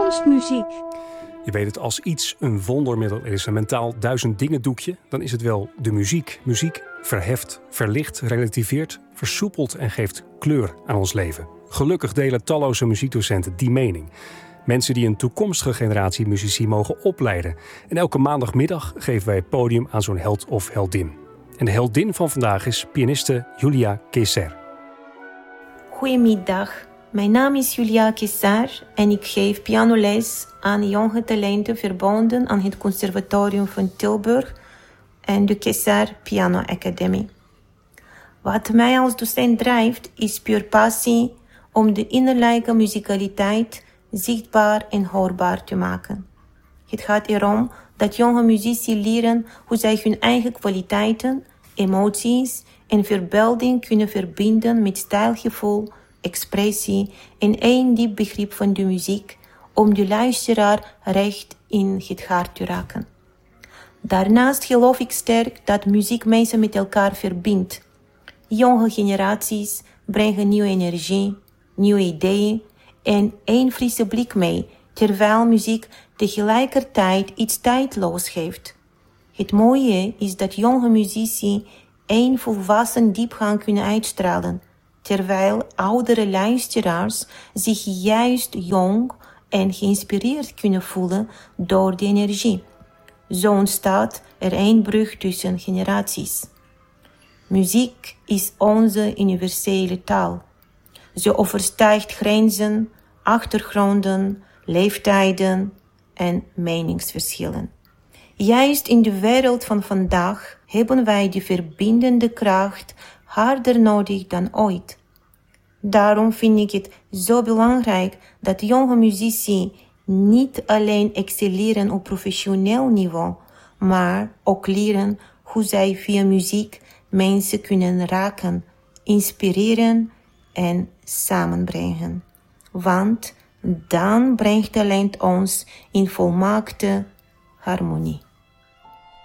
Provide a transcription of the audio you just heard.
Kunstmuziek. Je weet het, als iets een wondermiddel is, een mentaal 1000 dingen doekje, dan is het wel de muziek. Muziek verheft, verlicht, relativeert, versoepelt en geeft kleur aan ons leven. Gelukkig delen talloze muziekdocenten die mening. Mensen die een toekomstige generatie muzici mogen opleiden. En elke maandagmiddag geven wij het podium aan zo'n held of heldin. En de heldin van vandaag is pianiste Julia Keser. Goedemiddag, mijn naam is Julia Keser en ik geef pianoles aan jonge talenten verbonden aan het Conservatorium van Tilburg en de Keser Piano Academy. Wat mij als docent drijft is puur passie om de innerlijke muzikaliteit zichtbaar en hoorbaar te maken. Het gaat erom dat jonge muzici leren hoe zij hun eigen kwaliteiten, emoties en verbeelding kunnen verbinden met stijlgevoel, expressie en één diep begrip van de muziek om de luisteraar recht in het hart te raken. Daarnaast geloof ik sterk dat muziek mensen met elkaar verbindt. Jonge generaties brengen nieuwe energie, nieuwe ideeën en een frisse blik mee, terwijl muziek tegelijkertijd iets tijdloos geeft. Het mooie is dat jonge muzici een volwassen diepgang kunnen uitstralen, terwijl oudere luisteraars zich juist jong en geïnspireerd kunnen voelen door de energie. Zo ontstaat er een brug tussen generaties. Muziek is onze universele taal. Ze overstijgt grenzen, achtergronden, leeftijden en meningsverschillen. Juist in de wereld van vandaag hebben wij de verbindende kracht harder nodig dan ooit. Daarom vind ik het zo belangrijk dat jonge muzici niet alleen excelleren op professioneel niveau, maar ook leren hoe zij via muziek mensen kunnen raken, inspireren en samenbrengen. Want dan brengt talent ons in volmaakte harmonie.